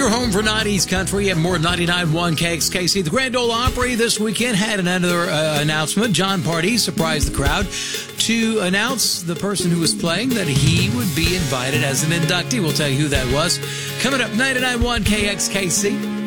Your home for 90s country and more 99.1 KXKC. The Grand Ole Opry this weekend had another announcement. John Pardee surprised the crowd to announce the person who was playing that he would be invited as an inductee. We'll tell you who that was. Coming up, 99.1 KXKC.